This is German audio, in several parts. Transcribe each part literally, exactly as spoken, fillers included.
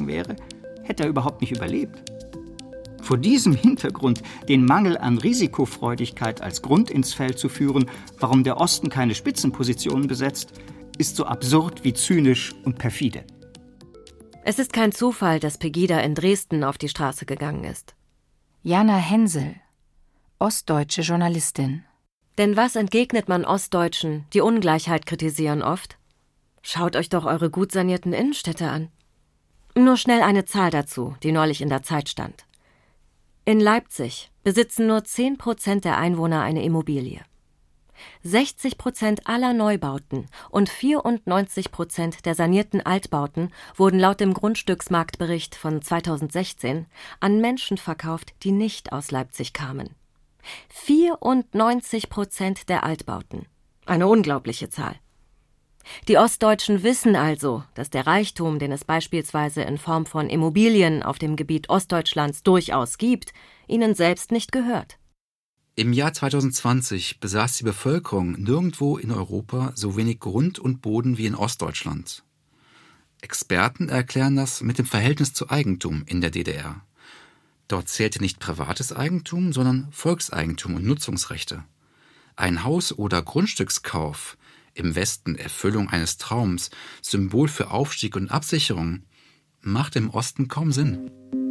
gegangen wäre, hätte er überhaupt nicht überlebt. Vor diesem Hintergrund den Mangel an Risikofreudigkeit als Grund ins Feld zu führen, warum der Osten keine Spitzenpositionen besetzt, ist so absurd wie zynisch und perfide. Es ist kein Zufall, dass Pegida in Dresden auf die Straße gegangen ist. Jana Hensel, ostdeutsche Journalistin. Denn was entgegnet man Ostdeutschen, die Ungleichheit kritisieren oft? Schaut euch doch eure gut sanierten Innenstädte an. Nur schnell eine Zahl dazu, die neulich in der Zeit stand. In Leipzig besitzen nur zehn Prozent der Einwohner eine Immobilie. sechzig Prozent aller Neubauten und vierundneunzig Prozent der sanierten Altbauten wurden laut dem Grundstücksmarktbericht von zweitausendsechzehn an Menschen verkauft, die nicht aus Leipzig kamen. vierundneunzig Prozent der Altbauten. Eine unglaubliche Zahl. Die Ostdeutschen wissen also, dass der Reichtum, den es beispielsweise in Form von Immobilien auf dem Gebiet Ostdeutschlands durchaus gibt, ihnen selbst nicht gehört. Im Jahr zweitausendzwanzig besaß die Bevölkerung nirgendwo in Europa so wenig Grund und Boden wie in Ostdeutschland. Experten erklären das mit dem Verhältnis zu Eigentum in der D D R. Dort zählte nicht privates Eigentum, sondern Volkseigentum und Nutzungsrechte. Ein Haus- oder Grundstückskauf, im Westen Erfüllung eines Traums, Symbol für Aufstieg und Absicherung, macht im Osten kaum Sinn.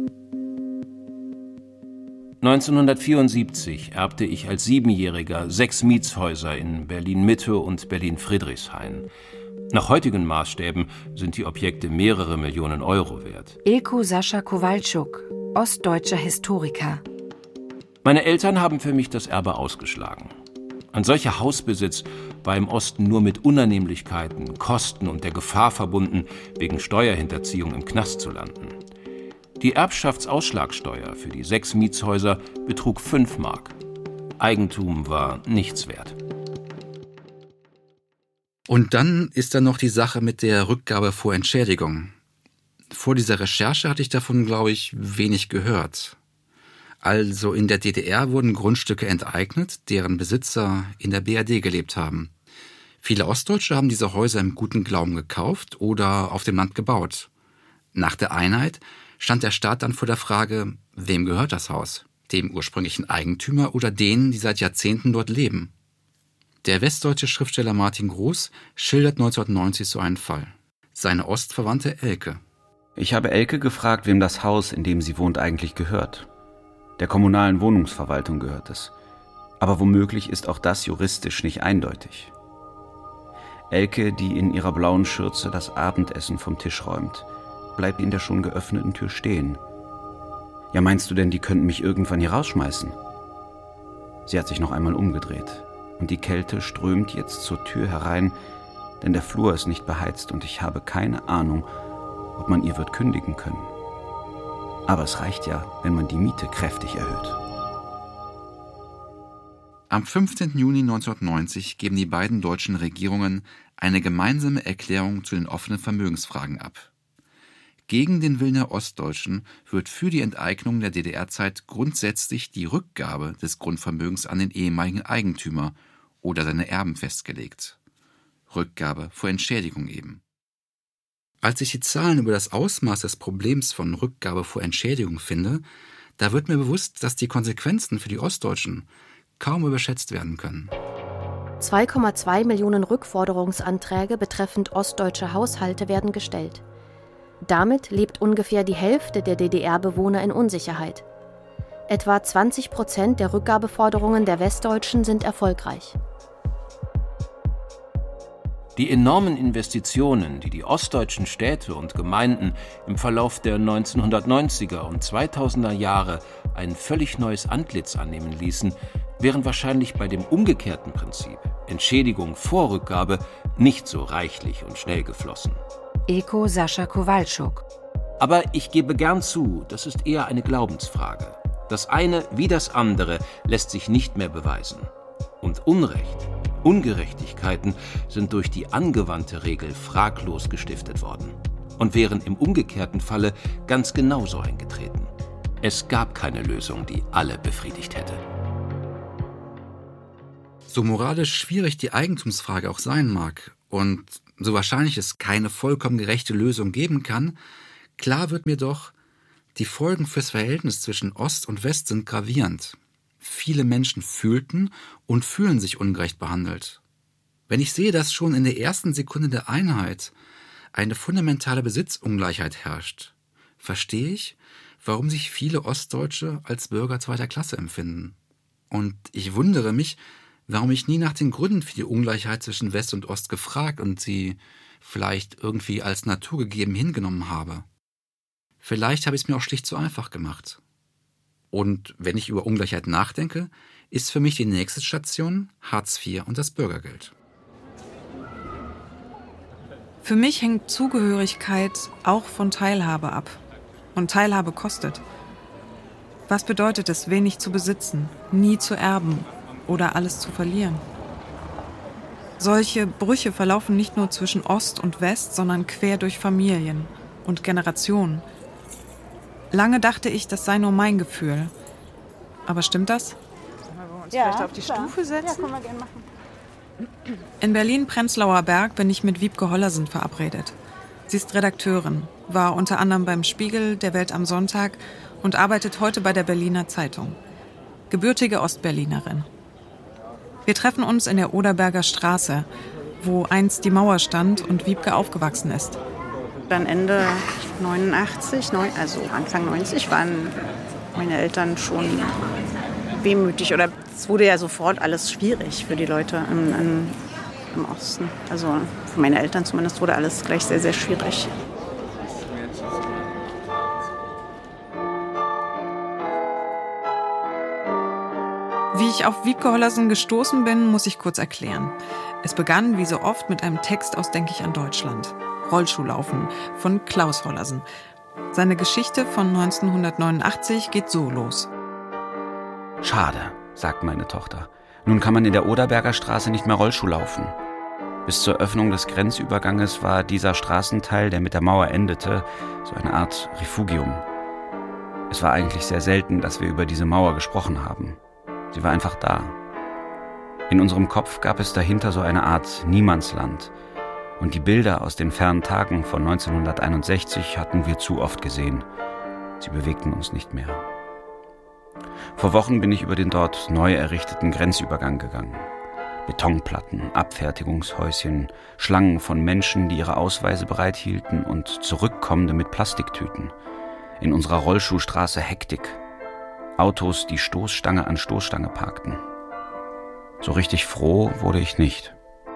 neunzehnhundertvierundsiebzig erbte ich als Siebenjähriger sechs Mietshäuser in Berlin-Mitte und Berlin-Friedrichshain. Nach heutigen Maßstäben sind die Objekte mehrere Millionen Euro wert. Ilko Sascha Kowalczuk, ostdeutscher Historiker. Meine Eltern haben für mich das Erbe ausgeschlagen. Ein solcher Hausbesitz war im Osten nur mit Unannehmlichkeiten, Kosten und der Gefahr verbunden, wegen Steuerhinterziehung im Knast zu landen. Die Erbschaftsausschlagsteuer für die sechs Mietshäuser betrug fünf Mark. Eigentum war nichts wert. Und dann ist da noch die Sache mit der Rückgabe vor Entschädigung. Vor dieser Recherche hatte ich davon, glaube ich, wenig gehört. Also in der D D R wurden Grundstücke enteignet, deren Besitzer in der B R D gelebt haben. Viele Ostdeutsche haben diese Häuser im guten Glauben gekauft oder auf dem Land gebaut. Nach der Einheit stand der Staat dann vor der Frage, wem gehört das Haus? Dem ursprünglichen Eigentümer oder denen, die seit Jahrzehnten dort leben? Der westdeutsche Schriftsteller Martin Groß schildert neunzehnhundertneunzig so einen Fall. Seine Ostverwandte Elke. Ich habe Elke gefragt, wem das Haus, in dem sie wohnt, eigentlich gehört. Der kommunalen Wohnungsverwaltung gehört es. Aber womöglich ist auch das juristisch nicht eindeutig. Elke, die in ihrer blauen Schürze das Abendessen vom Tisch räumt, bleibt in der schon geöffneten Tür stehen. Ja, meinst du denn, die könnten mich irgendwann hier rausschmeißen? Sie hat sich noch einmal umgedreht und die Kälte strömt jetzt zur Tür herein, denn der Flur ist nicht beheizt und ich habe keine Ahnung, ob man ihr wird kündigen können. Aber es reicht ja, wenn man die Miete kräftig erhöht. Am fünfzehnten Juni neunzehnhundertneunzig geben die beiden deutschen Regierungen eine gemeinsame Erklärung zu den offenen Vermögensfragen ab. Gegen den Willen der Ostdeutschen wird für die Enteignung der D D R-Zeit grundsätzlich die Rückgabe des Grundvermögens an den ehemaligen Eigentümer oder seine Erben festgelegt. Rückgabe vor Entschädigung eben. Als ich die Zahlen über das Ausmaß des Problems von Rückgabe vor Entschädigung finde, da wird mir bewusst, dass die Konsequenzen für die Ostdeutschen kaum überschätzt werden können. zwei Komma zwei Millionen Rückforderungsanträge betreffend ostdeutsche Haushalte werden gestellt. Damit lebt ungefähr die Hälfte der D D R-Bewohner in Unsicherheit. Etwa zwanzig Prozent der Rückgabeforderungen der Westdeutschen sind erfolgreich. Die enormen Investitionen, die die ostdeutschen Städte und Gemeinden im Verlauf der neunzehnhundertneunziger und zweitausender Jahre ein völlig neues Antlitz annehmen ließen, wären wahrscheinlich bei dem umgekehrten Prinzip, Entschädigung vor Rückgabe, nicht so reichlich und schnell geflossen. Ilko Sascha Kowalczuk. Aber ich gebe gern zu, das ist eher eine Glaubensfrage. Das eine wie das andere lässt sich nicht mehr beweisen. Und Unrecht, Ungerechtigkeiten sind durch die angewandte Regel fraglos gestiftet worden und wären im umgekehrten Falle ganz genauso eingetreten. Es gab keine Lösung, die alle befriedigt hätte. So moralisch schwierig die Eigentumsfrage auch sein mag und so wahrscheinlich es keine vollkommen gerechte Lösung geben kann, Klar wird mir doch, die Folgen fürs Verhältnis zwischen Ost und West sind gravierend. Viele Menschen fühlten und fühlen sich ungerecht behandelt. Wenn ich sehe, dass schon in der ersten Sekunde der Einheit eine fundamentale Besitzungleichheit herrscht, verstehe ich, warum sich viele Ostdeutsche als Bürger zweiter Klasse empfinden. Und ich wundere mich, warum ich nie nach den Gründen für die Ungleichheit zwischen West und Ost gefragt und sie vielleicht irgendwie als naturgegeben hingenommen habe. Vielleicht habe ich es mir auch schlicht zu einfach gemacht. Und wenn ich über Ungleichheit nachdenke, ist für mich die nächste Station Hartz vier und das Bürgergeld. Für mich hängt Zugehörigkeit auch von Teilhabe ab. Und Teilhabe kostet. Was bedeutet es, wenig zu besitzen, nie zu erben oder alles zu verlieren? Solche Brüche verlaufen nicht nur zwischen Ost und West, sondern quer durch Familien und Generationen. Lange dachte ich, das sei nur mein Gefühl. Aber stimmt das? Sollen wir uns ja, vielleicht auf die klar. Stufe setzen? Ja, können wir gerne machen. In Berlin-Prenzlauer Berg bin ich mit Wiebke Hollersen verabredet. Sie ist Redakteurin, war unter anderem beim Spiegel, der Welt am Sonntag und arbeitet heute bei der Berliner Zeitung. Gebürtige Ostberlinerin. Wir treffen uns in der Oderberger Straße, wo einst die Mauer stand und Wiebke aufgewachsen ist. Dann Ende neunundachtzig, also Anfang neunzig, waren meine Eltern schon wehmütig. Oder es wurde ja sofort alles schwierig für die Leute im, im, im Osten. Also für meine Eltern zumindest wurde alles gleich sehr, sehr schwierig. Wie ich auf Wiebke Hollersen gestoßen bin, muss ich kurz erklären. Es begann, wie so oft, mit einem Text aus Denk ich an Deutschland. Rollschuhlaufen von Klaus Hollersen. Seine Geschichte von neunzehnhundertneunundachtzig geht so los. Schade, sagt meine Tochter. Nun kann man in der Oderberger Straße nicht mehr Rollschuh laufen. Bis zur Öffnung des Grenzüberganges war dieser Straßenteil, der mit der Mauer endete, so eine Art Refugium. Es war eigentlich sehr selten, dass wir über diese Mauer gesprochen haben. Sie war einfach da. In unserem Kopf gab es dahinter so eine Art Niemandsland. Und die Bilder aus den fernen Tagen von neunzehnhunderteinundsechzig hatten wir zu oft gesehen. Sie bewegten uns nicht mehr. Vor Wochen bin ich über den dort neu errichteten Grenzübergang gegangen. Betonplatten, Abfertigungshäuschen, Schlangen von Menschen, die ihre Ausweise bereithielten und Zurückkommende mit Plastiktüten. In unserer Rollschuhstraße Hektik. Autos, die Stoßstange an Stoßstange parkten. So richtig froh wurde ich nicht.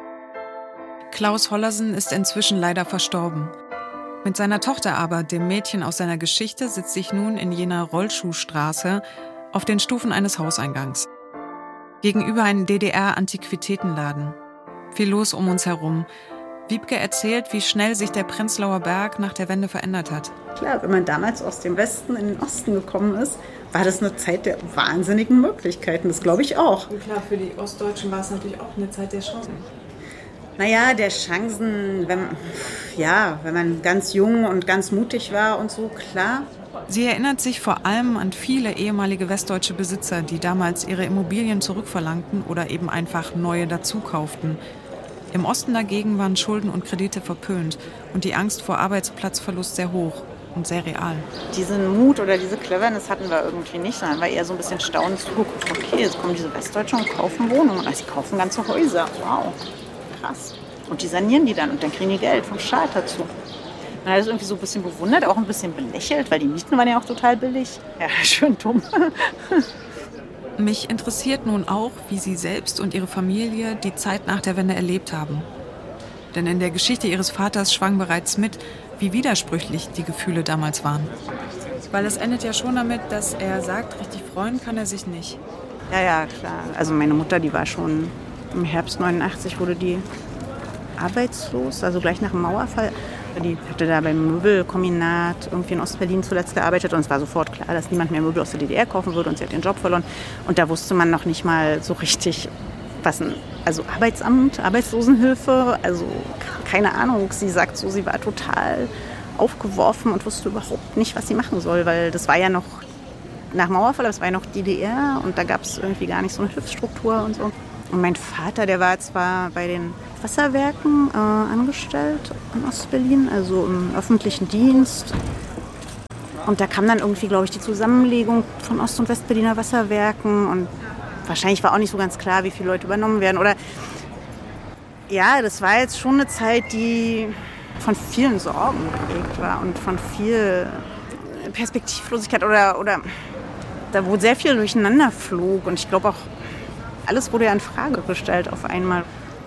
Klaus Hollersen ist inzwischen leider verstorben. Mit seiner Tochter aber, dem Mädchen aus seiner Geschichte, sitze ich nun in jener Rollschuhstraße auf den Stufen eines Hauseingangs. Gegenüber einem D D R-Antiquitätenladen. Viel los um uns herum. Wiebke erzählt, wie schnell sich der Prenzlauer Berg nach der Wende verändert hat. Klar, wenn man damals aus dem Westen in den Osten gekommen ist, war das eine Zeit der wahnsinnigen Möglichkeiten. Das glaube ich auch. Und klar, für die Ostdeutschen war es natürlich auch eine Zeit der Chancen. Naja, der Chancen, wenn, ja, wenn man ganz jung und ganz mutig war und so, klar. Sie erinnert sich vor allem an viele ehemalige westdeutsche Besitzer, die damals ihre Immobilien zurückverlangten oder eben einfach neue dazukauften. Im Osten dagegen waren Schulden und Kredite verpönt und die Angst vor Arbeitsplatzverlust sehr hoch und sehr real. Diesen Mut oder diese Cleverness hatten wir irgendwie nicht, sondern war eher so ein bisschen staunend zugeguckt. Okay, jetzt kommen diese Westdeutschen und kaufen Wohnungen. Also sie kaufen ganze Häuser. Wow, krass. Und die sanieren die dann und dann kriegen die Geld vom Staat dazu. Man hat das irgendwie so ein bisschen bewundert, auch ein bisschen belächelt, weil die Mieten waren ja auch total billig. Ja, schön dumm. Mich interessiert nun auch, wie Sie selbst und Ihre Familie die Zeit nach der Wende erlebt haben. Denn in der Geschichte Ihres Vaters schwang bereits mit, wie widersprüchlich die Gefühle damals waren. Weil es endet ja schon damit, dass er sagt, richtig freuen kann er sich nicht. Ja, ja, klar. Also meine Mutter, die war schon im Herbst neunundachtzig, wurde die arbeitslos, also gleich nach dem Mauerfall. Die hatte da beim Möbelkombinat irgendwie in Ostberlin zuletzt gearbeitet und es war sofort klar, dass niemand mehr Möbel aus der D D R kaufen würde und sie hat ihren Job verloren. Und da wusste man noch nicht mal so richtig, was ein also Arbeitsamt, Arbeitslosenhilfe, also keine Ahnung. Sie sagt so, sie war total aufgeworfen und wusste überhaupt nicht, was sie machen soll, weil das war ja noch nach Mauerfall, das war ja noch D D R und da gab es irgendwie gar nicht so eine Hilfsstruktur und so. Und mein Vater, der war zwar bei den Wasserwerken äh, angestellt in Ostberlin, also im öffentlichen Dienst. Und da kam dann irgendwie, glaube ich, die Zusammenlegung von Ost- und Westberliner Wasserwerken. Und wahrscheinlich war auch nicht so ganz klar, wie viele Leute übernommen werden. Oder ja, das war jetzt schon eine Zeit, die von vielen Sorgen geprägt war und von viel Perspektivlosigkeit oder, oder da wo sehr viel durcheinander flog. Und ich glaube auch, alles wurde ja in Frage gestellt auf einmal.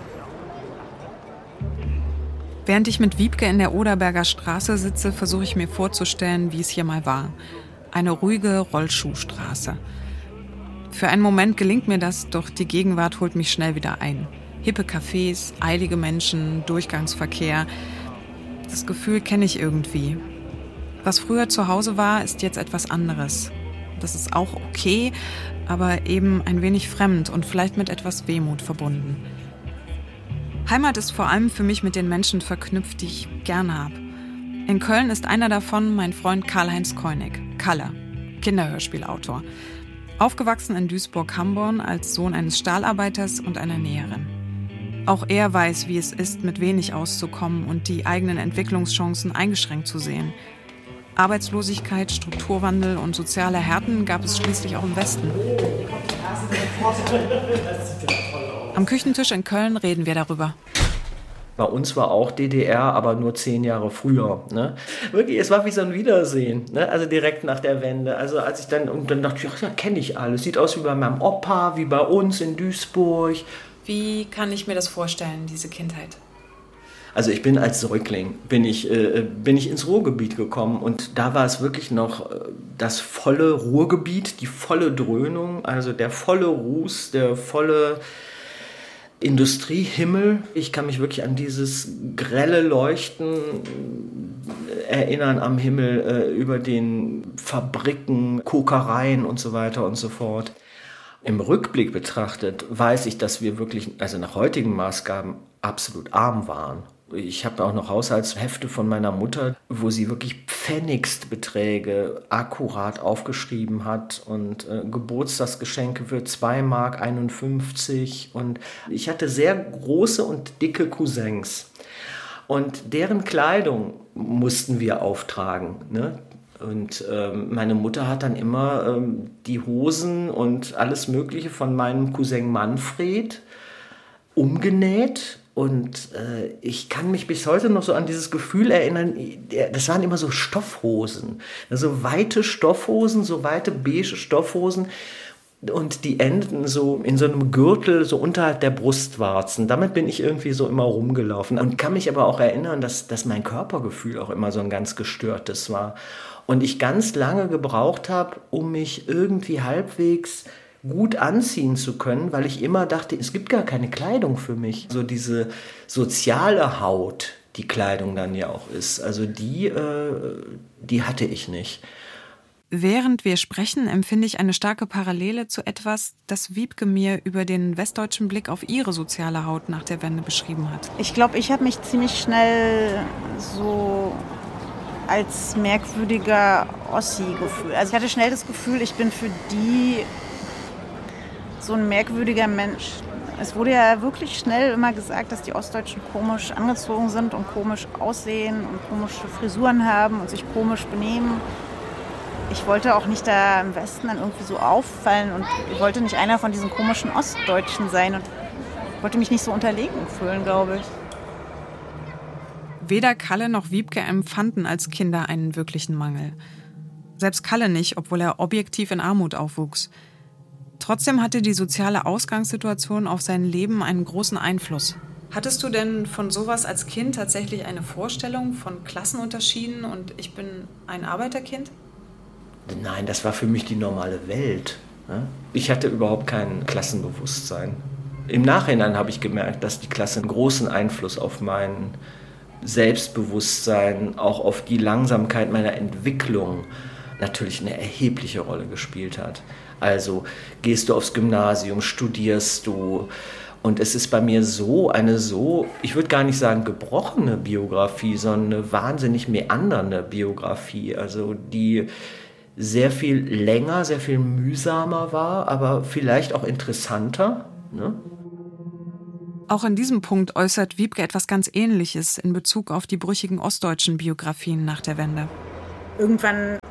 Während ich mit Wiebke in der Oderberger Straße sitze, versuche ich mir vorzustellen, wie es hier mal war. Eine ruhige Rollschuhstraße. Für einen Moment gelingt mir das, doch die Gegenwart holt mich schnell wieder ein. Hippe Cafés, eilige Menschen, Durchgangsverkehr. Das Gefühl kenne ich irgendwie. Was früher zu Hause war, ist jetzt etwas anderes. Das ist auch okay, aber eben ein wenig fremd und vielleicht mit etwas Wehmut verbunden. Heimat ist vor allem für mich mit den Menschen verknüpft, die ich gern habe. In Köln ist einer davon mein Freund Karl-Heinz Koenig, Kalle, Kinderhörspielautor. Aufgewachsen in Duisburg-Hamborn als Sohn eines Stahlarbeiters und einer Näherin. Auch er weiß, wie es ist, mit wenig auszukommen und die eigenen Entwicklungschancen eingeschränkt zu sehen. Arbeitslosigkeit, Strukturwandel und soziale Härten gab es schließlich auch im Westen. Am Küchentisch in Köln reden wir darüber. Bei uns war auch D D R, aber nur zehn Jahre früher. Ne? Wirklich, es war wie so ein Wiedersehen, ne? Also direkt nach der Wende. Also als ich dann, und dann dachte ich, ach, ja, kenne ich alles. Sieht aus wie bei meinem Opa, wie bei uns in Duisburg. Wie kann ich mir das vorstellen, diese Kindheit? Also ich bin als Säugling, bin ich, äh, bin ich ins Ruhrgebiet gekommen und da war es wirklich noch äh, das volle Ruhrgebiet, die volle Dröhnung, also der volle Ruß, der volle Industriehimmel. Ich kann mich wirklich an dieses grelle Leuchten erinnern am Himmel äh, über den Fabriken, Kokereien und so weiter und so fort. Im Rückblick betrachtet weiß ich, dass wir wirklich, also nach heutigen Maßgaben, absolut arm waren. Ich habe auch noch Haushaltshefte von meiner Mutter, wo sie wirklich Pfennigstbeträge akkurat aufgeschrieben hat und äh, Geburtstagsgeschenke für zwei Mark einundfünfzig. Und ich hatte sehr große und dicke Cousins. Und deren Kleidung mussten wir auftragen, ne? Und ähm, meine Mutter hat dann immer ähm, die Hosen und alles Mögliche von meinem Cousin Manfred umgenäht. Und äh, ich kann mich bis heute noch so an dieses Gefühl erinnern, das waren immer so Stoffhosen, so weite Stoffhosen, so weite beige Stoffhosen und die endeten so in so einem Gürtel, so unterhalb der Brustwarzen. Damit bin ich irgendwie so immer rumgelaufen und kann mich aber auch erinnern, dass, dass mein Körpergefühl auch immer so ein ganz gestörtes war. Und ich ganz lange gebraucht habe, um mich irgendwie halbwegs gut anziehen zu können, weil ich immer dachte, es gibt gar keine Kleidung für mich. So diese soziale Haut, die Kleidung dann ja auch ist, also die, äh, die hatte ich nicht. Während wir sprechen, empfinde ich eine starke Parallele zu etwas, das Wiebke mir über den westdeutschen Blick auf ihre soziale Haut nach der Wende beschrieben hat. Ich glaube, ich habe mich ziemlich schnell so als merkwürdiger Ossi gefühlt. Also ich hatte schnell das Gefühl, ich bin für die so ein merkwürdiger Mensch. Es wurde ja wirklich schnell immer gesagt, dass die Ostdeutschen komisch angezogen sind und komisch aussehen und komische Frisuren haben und sich komisch benehmen. Ich wollte auch nicht da im Westen dann irgendwie so auffallen und ich wollte nicht einer von diesen komischen Ostdeutschen sein und wollte mich nicht so unterlegen fühlen, glaube ich. Weder Kalle noch Wiebke empfanden als Kinder einen wirklichen Mangel. Selbst Kalle nicht, obwohl er objektiv in Armut aufwuchs. Trotzdem hatte die soziale Ausgangssituation auf sein Leben einen großen Einfluss. Hattest du denn von sowas als Kind tatsächlich eine Vorstellung von Klassenunterschieden und ich bin ein Arbeiterkind? Nein, das war für mich die normale Welt. Ich hatte überhaupt kein Klassenbewusstsein. Im Nachhinein habe ich gemerkt, dass die Klasse einen großen Einfluss auf mein Selbstbewusstsein, auch auf die Langsamkeit meiner Entwicklung natürlich eine erhebliche Rolle gespielt hat. Also gehst du aufs Gymnasium, studierst du und es ist bei mir so eine so, ich würde gar nicht sagen gebrochene Biografie, sondern eine wahnsinnig meandernde Biografie, also die sehr viel länger, sehr viel mühsamer war, aber vielleicht auch interessanter, ne? Auch in diesem Punkt äußert Wiebke etwas ganz Ähnliches in Bezug auf die brüchigen ostdeutschen Biografien nach der Wende. Irgendwann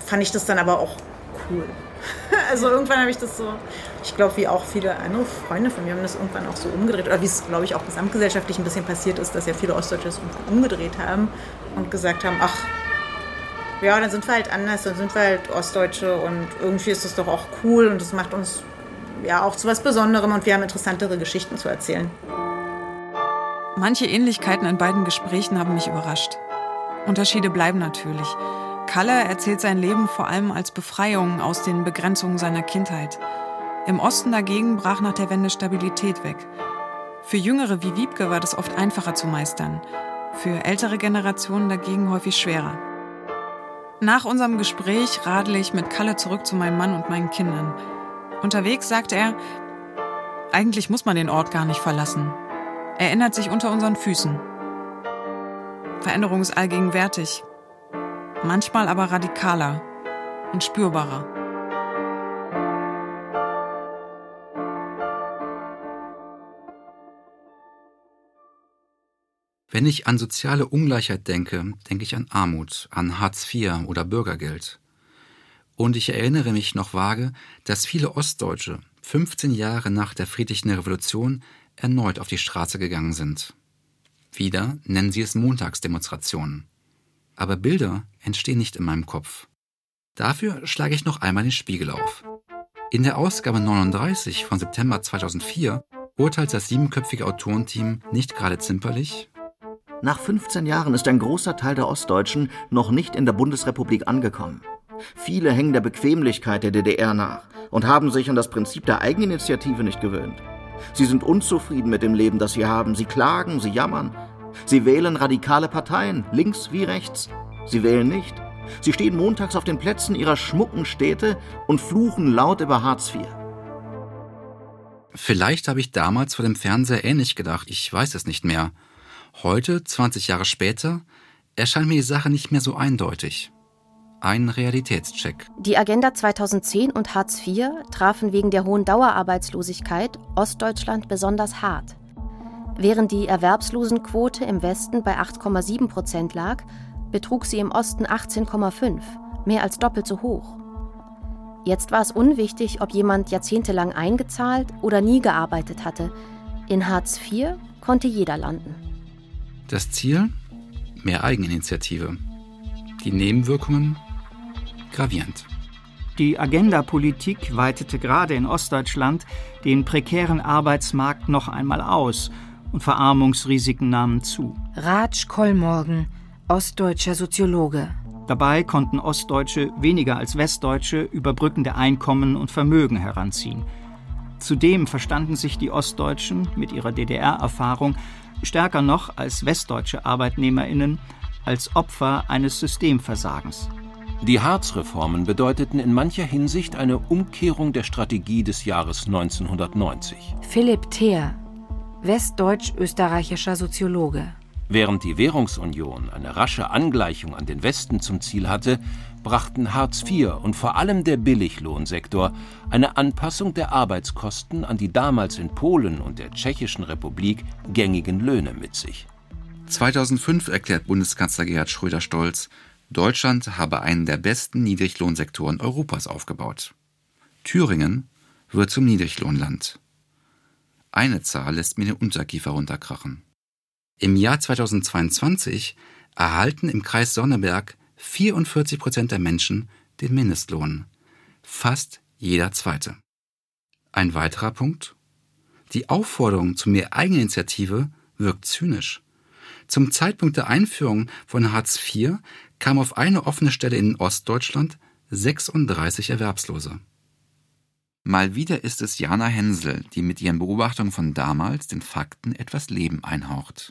fand ich das dann aber auch cool. Also irgendwann habe ich das so, ich glaube, wie auch viele andere Freunde von mir haben das irgendwann auch so umgedreht. Oder wie es, glaube ich, auch gesamtgesellschaftlich ein bisschen passiert ist, dass ja viele Ostdeutsche das umgedreht haben und gesagt haben, ach, ja, dann sind wir halt anders, dann sind wir halt Ostdeutsche und irgendwie ist das doch auch cool und das macht uns ja auch zu was Besonderem und wir haben interessantere Geschichten zu erzählen. Manche Ähnlichkeiten in beiden Gesprächen haben mich überrascht. Unterschiede bleiben natürlich. Kalle erzählt sein Leben vor allem als Befreiung aus den Begrenzungen seiner Kindheit. Im Osten dagegen brach nach der Wende Stabilität weg. Für Jüngere wie Wiebke war das oft einfacher zu meistern. Für ältere Generationen dagegen häufig schwerer. Nach unserem Gespräch radle ich mit Kalle zurück zu meinem Mann und meinen Kindern. Unterwegs sagt er, eigentlich muss man den Ort gar nicht verlassen. Er ändert sich unter unseren Füßen. Veränderung ist allgegenwärtig. Manchmal aber radikaler und spürbarer. Wenn ich an soziale Ungleichheit denke, denke ich an Armut, an Hartz vier oder Bürgergeld. Und ich erinnere mich noch vage, dass viele Ostdeutsche fünfzehn Jahre nach der friedlichen Revolution erneut auf die Straße gegangen sind. Wieder nennen sie es Montagsdemonstrationen. Aber Bilder entstehen nicht in meinem Kopf. Dafür schlage ich noch einmal den Spiegel auf. In der Ausgabe neununddreißig von September zweitausendvier urteilt das siebenköpfige Autorenteam nicht gerade zimperlich: Nach fünfzehn Jahren ist ein großer Teil der Ostdeutschen noch nicht in der Bundesrepublik angekommen. Viele hängen der Bequemlichkeit der D D R nach und haben sich an das Prinzip der Eigeninitiative nicht gewöhnt. Sie sind unzufrieden mit dem Leben, das sie haben. Sie klagen, sie jammern. Sie wählen radikale Parteien, links wie rechts. Sie wählen nicht. Sie stehen montags auf den Plätzen ihrer schmucken Städte und fluchen laut über Hartz vier. Vielleicht habe ich damals vor dem Fernseher ähnlich gedacht, ich weiß es nicht mehr. Heute, zwanzig Jahre später, erscheint mir die Sache nicht mehr so eindeutig. Ein Realitätscheck. Die Agenda zweitausendzehn und Hartz vier trafen wegen der hohen Dauerarbeitslosigkeit Ostdeutschland besonders hart. Während die Erwerbslosenquote im Westen bei acht Komma sieben Prozent lag, betrug sie im Osten achtzehn Komma fünf, mehr als doppelt so hoch. Jetzt war es unwichtig, ob jemand jahrzehntelang eingezahlt oder nie gearbeitet hatte. In Hartz vier konnte jeder landen. Das Ziel? Mehr Eigeninitiative. Die Nebenwirkungen? Gravierend. Die Agenda-Politik weitete gerade in Ostdeutschland den prekären Arbeitsmarkt noch einmal aus und Verarmungsrisiken nahmen zu. Raj Kollmorgen, ostdeutscher Soziologe. Dabei konnten Ostdeutsche weniger als Westdeutsche überbrückende Einkommen und Vermögen heranziehen. Zudem verstanden sich die Ostdeutschen mit ihrer D D R-Erfahrung stärker noch als westdeutsche ArbeitnehmerInnen als Opfer eines Systemversagens. Die Hartz-Reformen bedeuteten in mancher Hinsicht eine Umkehrung der Strategie des Jahres neunzehnhundertneunzig. Philipp Theer, westdeutsch-österreichischer Soziologe. Während die Währungsunion eine rasche Angleichung an den Westen zum Ziel hatte, brachten Hartz vier und vor allem der Billiglohnsektor eine Anpassung der Arbeitskosten an die damals in Polen und der Tschechischen Republik gängigen Löhne mit sich. zweitausendfünf erklärt Bundeskanzler Gerhard Schröder stolz, Deutschland habe einen der besten Niedriglohnsektoren Europas aufgebaut. Thüringen wird zum Niedriglohnland. Eine Zahl lässt mir den Unterkiefer runterkrachen. Im Jahr zweitausendzweiundzwanzig erhalten im Kreis Sonneberg vierundvierzig Prozent der Menschen den Mindestlohn. Fast jeder Zweite. Ein weiterer Punkt? Die Aufforderung zu mehr Eigeninitiative wirkt zynisch. Zum Zeitpunkt der Einführung von Hartz vier kamen auf eine offene Stelle in Ostdeutschland sechsunddreißig Erwerbslose. Mal wieder ist es Jana Hensel, die mit ihren Beobachtungen von damals den Fakten etwas Leben einhaucht.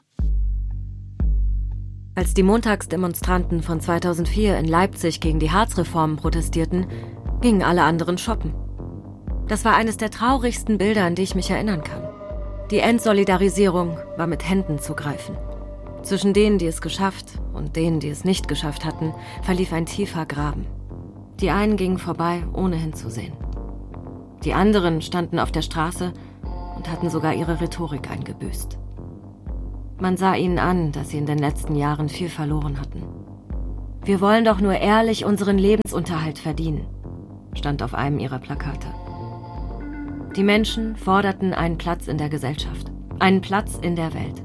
Als die Montagsdemonstranten von zweitausendvier in Leipzig gegen die Hartz-Reformen protestierten, gingen alle anderen shoppen. Das war eines der traurigsten Bilder, an die ich mich erinnern kann. Die Entsolidarisierung war mit Händen zu greifen. Zwischen denen, die es geschafft und denen, die es nicht geschafft hatten, verlief ein tiefer Graben. Die einen gingen vorbei, ohne hinzusehen. Die anderen standen auf der Straße und hatten sogar ihre Rhetorik eingebüßt. Man sah ihnen an, dass sie in den letzten Jahren viel verloren hatten. Wir wollen doch nur ehrlich unseren Lebensunterhalt verdienen, stand auf einem ihrer Plakate. Die Menschen forderten einen Platz in der Gesellschaft, einen Platz in der Welt.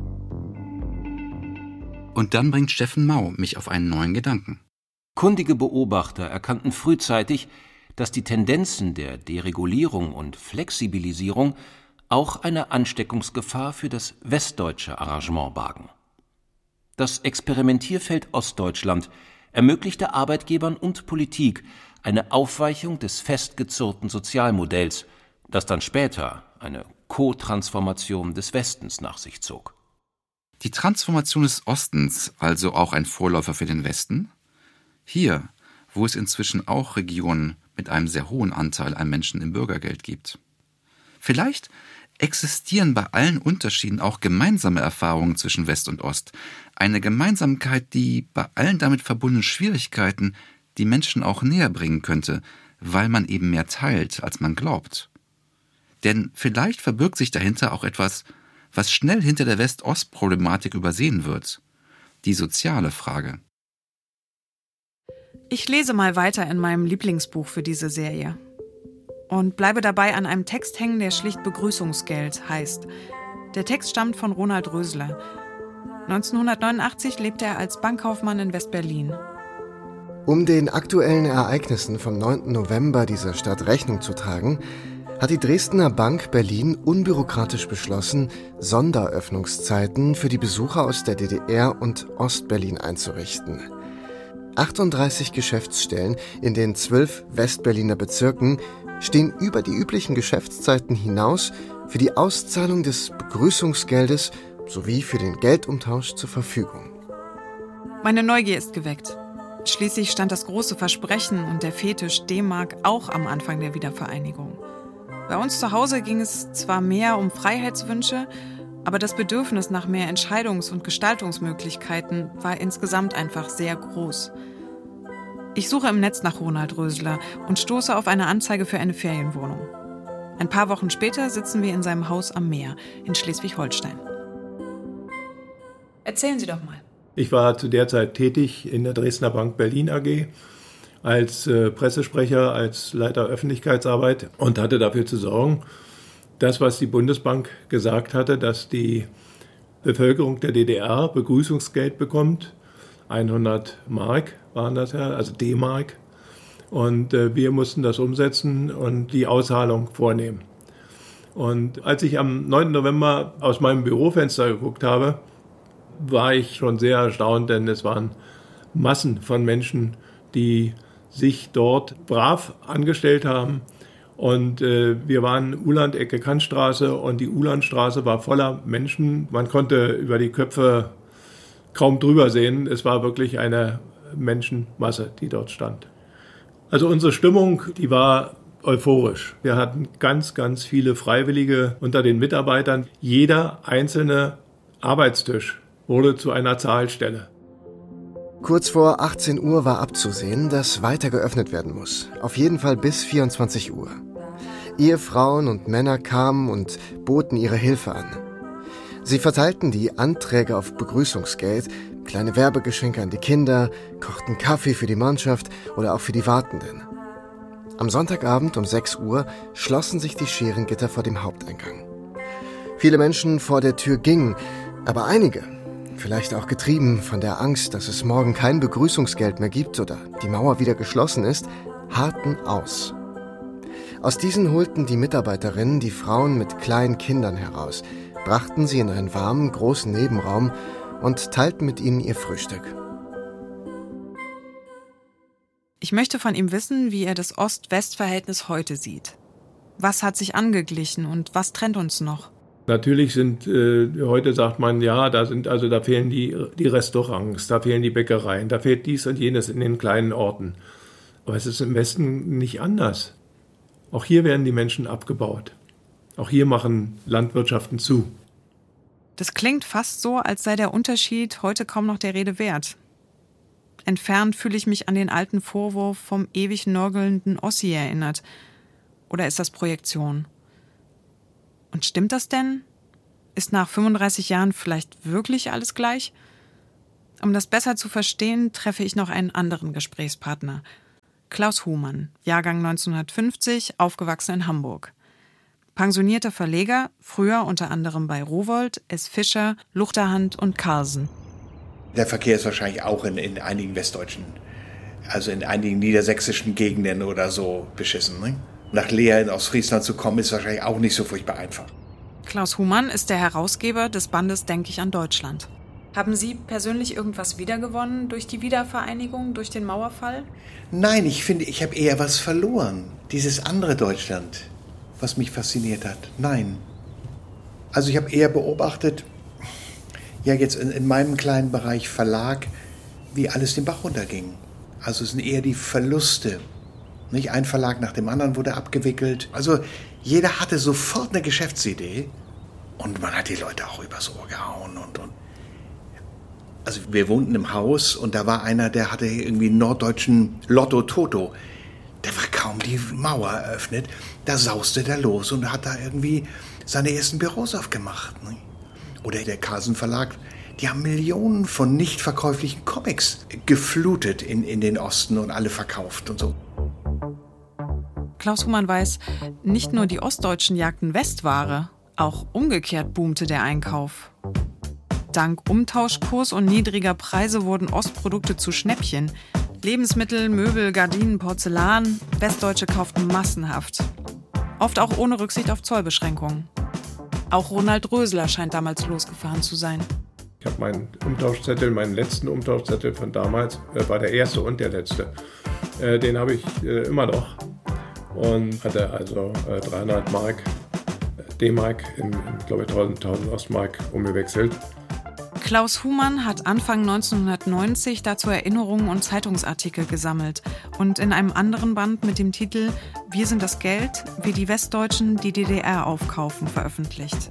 Und dann bringt Steffen Mau mich auf einen neuen Gedanken. Kundige Beobachter erkannten frühzeitig, dass die Tendenzen der Deregulierung und Flexibilisierung auch eine Ansteckungsgefahr für das westdeutsche Arrangement bargen. Das Experimentierfeld Ostdeutschland ermöglichte Arbeitgebern und Politik eine Aufweichung des festgezurrten Sozialmodells, das dann später eine Co-Transformation des Westens nach sich zog. Die Transformation des Ostens, also auch ein Vorläufer für den Westen? Hier, wo es inzwischen auch Regionen mit einem sehr hohen Anteil an Menschen im Bürgergeld gibt. Vielleicht existieren bei allen Unterschieden auch gemeinsame Erfahrungen zwischen West und Ost. Eine Gemeinsamkeit, die bei allen damit verbundenen Schwierigkeiten die Menschen auch näher bringen könnte, weil man eben mehr teilt, als man glaubt. Denn vielleicht verbirgt sich dahinter auch etwas, was schnell hinter der West-Ost-Problematik übersehen wird: die soziale Frage. Ich lese mal weiter in meinem Lieblingsbuch für diese Serie und bleibe dabei an einem Text hängen, der schlicht Begrüßungsgeld heißt. Der Text stammt von Ronald Rösler. neunzehnhundertneunundachtzig lebte er als Bankkaufmann in West-Berlin. Um den aktuellen Ereignissen vom neunten November dieser Stadt Rechnung zu tragen, hat die Dresdner Bank Berlin unbürokratisch beschlossen, Sonderöffnungszeiten für die Besucher aus der D D R und Ostberlin einzurichten. achtunddreißig Geschäftsstellen in den zwölf Westberliner Bezirken stehen über die üblichen Geschäftszeiten hinaus für die Auszahlung des Begrüßungsgeldes sowie für den Geldumtausch zur Verfügung. Meine Neugier ist geweckt. Schließlich stand das große Versprechen und der Fetisch D-Mark auch am Anfang der Wiedervereinigung. Bei uns zu Hause ging es zwar mehr um Freiheitswünsche, aber das Bedürfnis nach mehr Entscheidungs- und Gestaltungsmöglichkeiten war insgesamt einfach sehr groß. Ich suche im Netz nach Ronald Rösler und stoße auf eine Anzeige für eine Ferienwohnung. Ein paar Wochen später sitzen wir in seinem Haus am Meer in Schleswig-Holstein. Erzählen Sie doch mal. Ich war zu der Zeit tätig in der Dresdner Bank Berlin A G als äh, Pressesprecher, als Leiter Öffentlichkeitsarbeit und hatte dafür zu sorgen, das, was die Bundesbank gesagt hatte, dass die Bevölkerung der D D R Begrüßungsgeld bekommt, hundert Mark waren das ja, also D-Mark. Und äh, wir mussten das umsetzen und die Auszahlung vornehmen. Und als ich am neunten November aus meinem Bürofenster geguckt habe, war ich schon sehr erstaunt, denn es waren Massen von Menschen, die sich dort brav angestellt haben. Und äh, wir waren Uhland-Ecke Kantstraße und die Uhlandstraße war voller Menschen. Man konnte über die Köpfe kaum drüber sehen. Es war wirklich eine Menschenmasse, die dort stand. Also unsere Stimmung, die war euphorisch. Wir hatten ganz, ganz viele Freiwillige unter den Mitarbeitern. Jeder einzelne Arbeitstisch wurde zu einer Zahlstelle. Kurz vor achtzehn Uhr war abzusehen, dass weiter geöffnet werden muss. Auf jeden Fall bis vierundzwanzig Uhr. Ehefrauen und Männer kamen und boten ihre Hilfe an. Sie verteilten die Anträge auf Begrüßungsgeld, kleine Werbegeschenke an die Kinder, kochten Kaffee für die Mannschaft oder auch für die Wartenden. Am Sonntagabend um sechs Uhr schlossen sich die Scherengitter vor dem Haupteingang. Viele Menschen vor der Tür gingen, aber einige, vielleicht auch getrieben von der Angst, dass es morgen kein Begrüßungsgeld mehr gibt oder die Mauer wieder geschlossen ist, harrten aus. Aus diesen holten die Mitarbeiterinnen die Frauen mit kleinen Kindern heraus, brachten sie in einen warmen, großen Nebenraum und teilten mit ihnen ihr Frühstück. Ich möchte von ihm wissen, wie er das Ost-West-Verhältnis heute sieht. Was hat sich angeglichen und was trennt uns noch? Natürlich sind, äh, heute sagt man, ja, da sind, also da fehlen die, die Restaurants, da fehlen die Bäckereien, da fehlt dies und jenes in den kleinen Orten. Aber es ist im Westen nicht anders. Auch hier werden die Menschen abgebaut. Auch hier machen Landwirtschaften zu. Das klingt fast so, als sei der Unterschied heute kaum noch der Rede wert. Entfernt fühle ich mich an den alten Vorwurf vom ewig nörgelnden Ossi erinnert. Oder ist das Projektion? Und stimmt das denn? Ist nach fünfunddreißig Jahren vielleicht wirklich alles gleich? Um das besser zu verstehen, treffe ich noch einen anderen Gesprächspartner. Klaus Humann, Jahrgang neunzehnhundertfünfzig, aufgewachsen in Hamburg. Pensionierter Verleger, früher unter anderem bei Rowohlt, S. Fischer, Luchterhand und Carlsen. Der Verkehr ist wahrscheinlich auch in, in einigen westdeutschen, also in einigen niedersächsischen Gegenden oder so beschissen. Ne? Nach Leer in Ostfriesland zu kommen, ist wahrscheinlich auch nicht so furchtbar einfach. Klaus Humann ist der Herausgeber des Bandes Denk ich an Deutschland. Haben Sie persönlich irgendwas wiedergewonnen durch die Wiedervereinigung, durch den Mauerfall? Nein, ich finde, ich habe eher was verloren. Dieses andere Deutschland, was mich fasziniert hat. Nein. Also ich habe eher beobachtet, ja jetzt in, in meinem kleinen Bereich Verlag, wie alles den Bach runterging. Also es sind eher die Verluste. Nicht ein Verlag nach dem anderen wurde abgewickelt. Also jeder hatte sofort eine Geschäftsidee und man hat die Leute auch übers Ohr gehauen und und. Also wir wohnten im Haus und da war einer, der hatte irgendwie einen norddeutschen Lotto Toto. Der war kaum die Mauer eröffnet, da sauste der los und hat da irgendwie seine ersten Büros aufgemacht. Ne? Oder der Carlsen Verlag, die haben Millionen von nicht verkäuflichen Comics geflutet in, in den Osten und alle verkauft und so. Klaus Humann weiß, nicht nur die Ostdeutschen jagten Westware, auch umgekehrt boomte der Einkauf. Dank Umtauschkurs und niedriger Preise wurden Ostprodukte zu Schnäppchen. Lebensmittel, Möbel, Gardinen, Porzellan. Westdeutsche kauften massenhaft. Oft auch ohne Rücksicht auf Zollbeschränkungen. Auch Ronald Rösler scheint damals losgefahren zu sein. Ich habe meinen Umtauschzettel, meinen letzten Umtauschzettel von damals, äh, war der erste und der letzte. Äh, den habe ich äh, immer noch und hatte also äh, dreihundert Mark D-Mark in, in glaube ich, tausend Ostmark umgewechselt. Klaus Humann hat Anfang neunzehnhundertneunzig dazu Erinnerungen und Zeitungsartikel gesammelt und in einem anderen Band mit dem Titel »Wir sind das Geld, wie die Westdeutschen die D D R aufkaufen« veröffentlicht.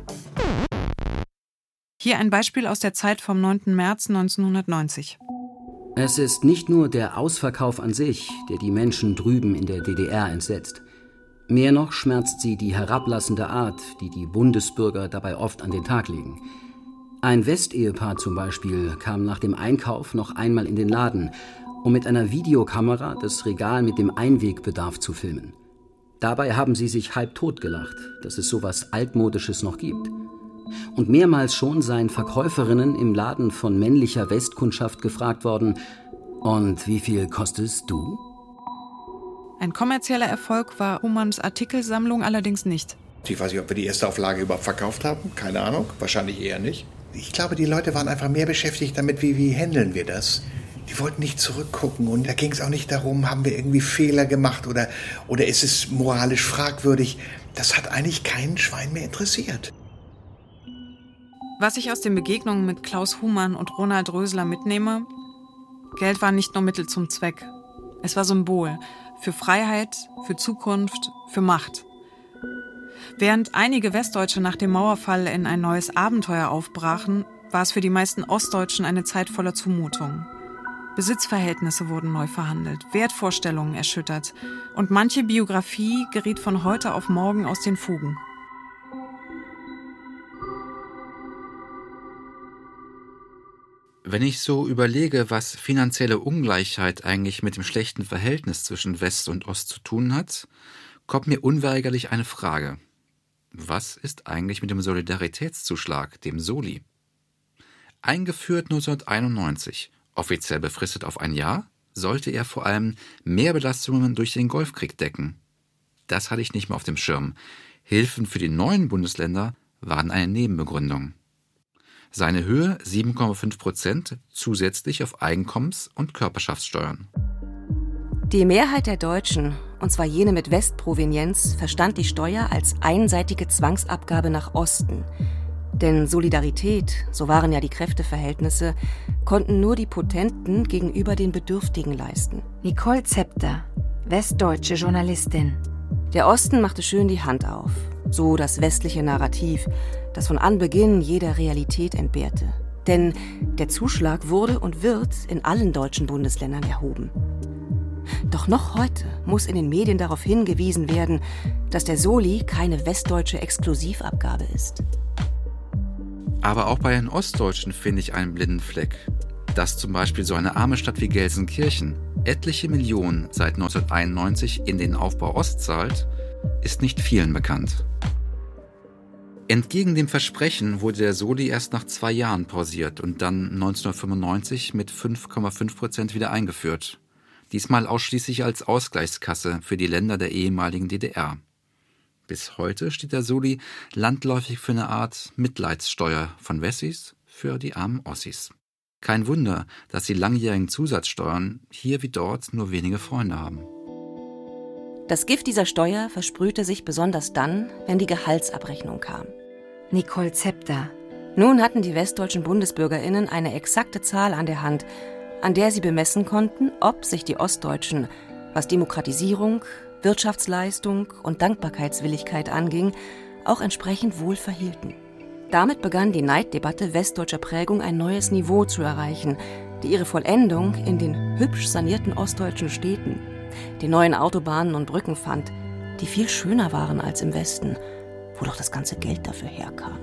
Hier ein Beispiel aus der Zeit vom neunten März neunzehnhundertneunzig. Es ist nicht nur der Ausverkauf an sich, der die Menschen drüben in der D D R entsetzt. Mehr noch schmerzt sie die herablassende Art, die die Bundesbürger dabei oft an den Tag legen. Ein Westehepaar zum Beispiel kam nach dem Einkauf noch einmal in den Laden, um mit einer Videokamera das Regal mit dem Einwegbedarf zu filmen. Dabei haben sie sich halb tot gelacht, dass es sowas Altmodisches noch gibt. Und mehrmals schon seien Verkäuferinnen im Laden von männlicher Westkundschaft gefragt worden, »Und wie viel kostest du?« Ein kommerzieller Erfolg war Humanns Artikelsammlung allerdings nicht. Ich weiß nicht, ob wir die erste Auflage überhaupt verkauft haben. Keine Ahnung, wahrscheinlich eher nicht. Ich glaube, die Leute waren einfach mehr beschäftigt damit, wie, wie handeln wir das. Die wollten nicht zurückgucken und da ging es auch nicht darum, haben wir irgendwie Fehler gemacht oder, oder ist es moralisch fragwürdig. Das hat eigentlich keinen Schwein mehr interessiert. Was ich aus den Begegnungen mit Klaus Humann und Ronald Rösler mitnehme, Geld war nicht nur Mittel zum Zweck. Es war Symbol für Freiheit, für Zukunft, für Macht. Während einige Westdeutsche nach dem Mauerfall in ein neues Abenteuer aufbrachen, war es für die meisten Ostdeutschen eine Zeit voller Zumutung. Besitzverhältnisse wurden neu verhandelt, Wertvorstellungen erschüttert und manche Biografie geriet von heute auf morgen aus den Fugen. Wenn ich so überlege, was finanzielle Ungleichheit eigentlich mit dem schlechten Verhältnis zwischen West und Ost zu tun hat, kommt mir unweigerlich eine Frage. Was ist eigentlich mit dem Solidaritätszuschlag, dem Soli? Eingeführt neunzehnhunderteinundneunzig, offiziell befristet auf ein Jahr, sollte er vor allem Mehrbelastungen durch den Golfkrieg decken. Das hatte ich nicht mehr auf dem Schirm. Hilfen für die neuen Bundesländer waren eine Nebenbegründung. Seine Höhe sieben Komma fünf Prozent zusätzlich auf Einkommens- und Körperschaftssteuern. Die Mehrheit der Deutschen, und zwar jene mit Westprovenienz, verstand die Steuer als einseitige Zwangsabgabe nach Osten. Denn Solidarität, so waren ja die Kräfteverhältnisse, konnten nur die Potenten gegenüber den Bedürftigen leisten. Nicole Zepter, westdeutsche Journalistin. Der Osten machte schön die Hand auf. So das westliche Narrativ, das von Anbeginn jeder Realität entbehrte. Denn der Zuschlag wurde und wird in allen deutschen Bundesländern erhoben. Doch noch heute muss in den Medien darauf hingewiesen werden, dass der Soli keine westdeutsche Exklusivabgabe ist. Aber auch bei den Ostdeutschen finde ich einen blinden Fleck. Dass zum Beispiel so eine arme Stadt wie Gelsenkirchen etliche Millionen seit neunzehnhunderteinundneunzig in den Aufbau Ost zahlt, ist nicht vielen bekannt. Entgegen dem Versprechen wurde der Soli erst nach zwei Jahren pausiert und dann neunzehnhundertfünfundneunzig mit fünf Komma fünf Prozent wieder eingeführt. Diesmal ausschließlich als Ausgleichskasse für die Länder der ehemaligen D D R. Bis heute steht der Soli landläufig für eine Art Mitleidssteuer von Wessis für die armen Ossis. Kein Wunder, dass die langjährigen Zusatzsteuern hier wie dort nur wenige Freunde haben. Das Gift dieser Steuer versprühte sich besonders dann, wenn die Gehaltsabrechnung kam. Nicole Zepter. Nun hatten die westdeutschen BundesbürgerInnen eine exakte Zahl an der Hand, an der sie bemessen konnten, ob sich die Ostdeutschen, was Demokratisierung, Wirtschaftsleistung und Dankbarkeitswilligkeit anging, auch entsprechend wohl verhielten. Damit begann die Neiddebatte westdeutscher Prägung ein neues Niveau zu erreichen, die ihre Vollendung in den hübsch sanierten ostdeutschen Städten, den neuen Autobahnen und Brücken fand, die viel schöner waren als im Westen, wo doch das ganze Geld dafür herkam.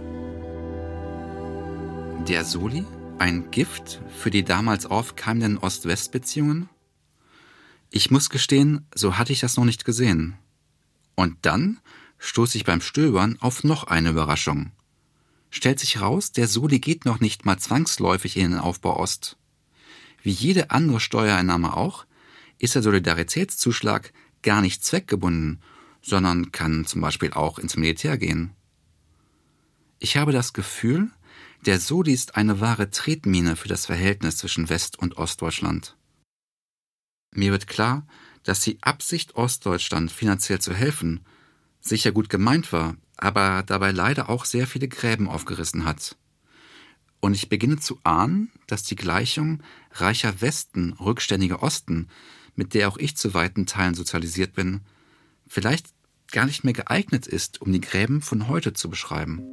Der Soli? Ein Gift für die damals aufkeimenden Ost-West-Beziehungen? Ich muss gestehen, so hatte ich das noch nicht gesehen. Und dann stoße ich beim Stöbern auf noch eine Überraschung. Stellt sich raus, der Soli geht noch nicht mal zwangsläufig in den Aufbau Ost. Wie jede andere Steuereinnahme auch, ist der Solidaritätszuschlag gar nicht zweckgebunden, sondern kann zum Beispiel auch ins Militär gehen. Ich habe das Gefühl, der Soli ist eine wahre Tretmine für das Verhältnis zwischen West- und Ostdeutschland. Mir wird klar, dass die Absicht, Ostdeutschland finanziell zu helfen, sicher gut gemeint war, aber dabei leider auch sehr viele Gräben aufgerissen hat. Und ich beginne zu ahnen, dass die Gleichung reicher Westen, rückständiger Osten, mit der auch ich zu weiten Teilen sozialisiert bin, vielleicht gar nicht mehr geeignet ist, um die Gräben von heute zu beschreiben.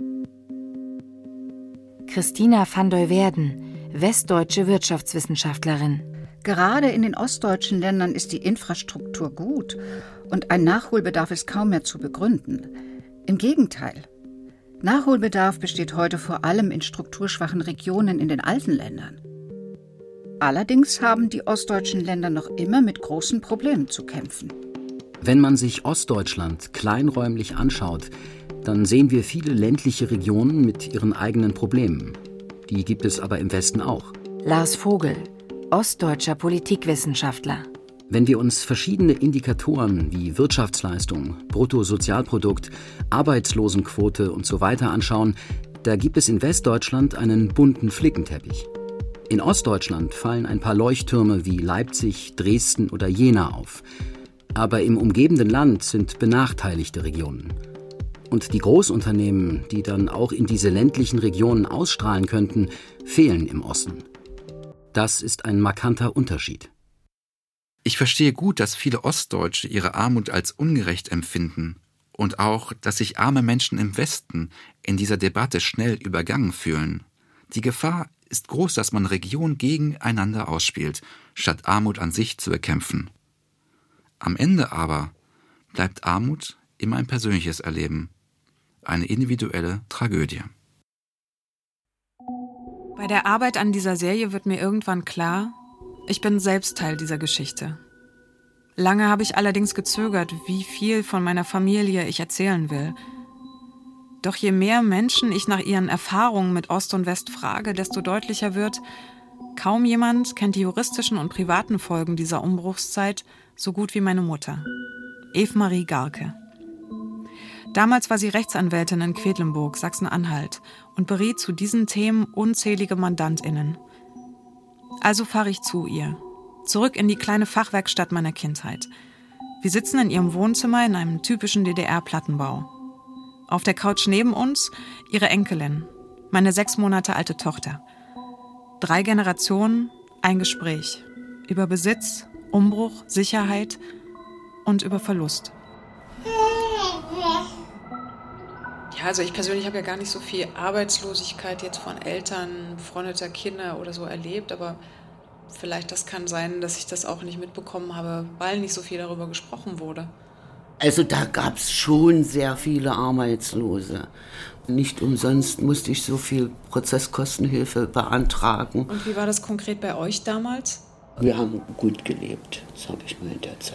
Christina van Duyverden, westdeutsche Wirtschaftswissenschaftlerin. Gerade in den ostdeutschen Ländern ist die Infrastruktur gut und ein Nachholbedarf ist kaum mehr zu begründen. Im Gegenteil. Nachholbedarf besteht heute vor allem in strukturschwachen Regionen in den alten Ländern. Allerdings haben die ostdeutschen Länder noch immer mit großen Problemen zu kämpfen. Wenn man sich Ostdeutschland kleinräumlich anschaut, dann sehen wir viele ländliche Regionen mit ihren eigenen Problemen. Die gibt es aber im Westen auch. Lars Vogel, ostdeutscher Politikwissenschaftler. Wenn wir uns verschiedene Indikatoren wie Wirtschaftsleistung, Bruttosozialprodukt, Arbeitslosenquote und so weiter anschauen, da gibt es in Westdeutschland einen bunten Flickenteppich. In Ostdeutschland fallen ein paar Leuchttürme wie Leipzig, Dresden oder Jena auf. Aber im umgebenden Land sind benachteiligte Regionen. Und die Großunternehmen, die dann auch in diese ländlichen Regionen ausstrahlen könnten, fehlen im Osten. Das ist ein markanter Unterschied. Ich verstehe gut, dass viele Ostdeutsche ihre Armut als ungerecht empfinden und auch, dass sich arme Menschen im Westen in dieser Debatte schnell übergangen fühlen. Die Gefahr ist groß, dass man Regionen gegeneinander ausspielt, statt Armut an sich zu bekämpfen. Am Ende aber bleibt Armut immer ein persönliches Erleben, eine individuelle Tragödie. Bei der Arbeit an dieser Serie wird mir irgendwann klar, ich bin selbst Teil dieser Geschichte. Lange habe ich allerdings gezögert, wie viel von meiner Familie ich erzählen will. Doch je mehr Menschen ich nach ihren Erfahrungen mit Ost und West frage, desto deutlicher wird, kaum jemand kennt die juristischen und privaten Folgen dieser Umbruchszeit so gut wie meine Mutter, Eve-Marie Garke. Damals war sie Rechtsanwältin in Quedlinburg, Sachsen-Anhalt und beriet zu diesen Themen unzählige MandantInnen. Also fahre ich zu ihr, zurück in die kleine Fachwerkstatt meiner Kindheit. Wir sitzen in ihrem Wohnzimmer in einem typischen D D R-Plattenbau. Auf der Couch neben uns ihre Enkelin, meine sechs Monate alte Tochter. Drei Generationen, ein Gespräch über Besitz, Umbruch, Sicherheit und über Verlust. Ja, also ich persönlich habe ja gar nicht so viel Arbeitslosigkeit jetzt von Eltern, befreundeter Kinder oder so erlebt, aber vielleicht das kann sein, dass ich das auch nicht mitbekommen habe, weil nicht so viel darüber gesprochen wurde. Also da gab es schon sehr viele Arbeitslose. Nicht umsonst musste ich so viel Prozesskostenhilfe beantragen. Und wie war das konkret bei euch damals? Wir haben gut gelebt, sage ich mal in der Zeit.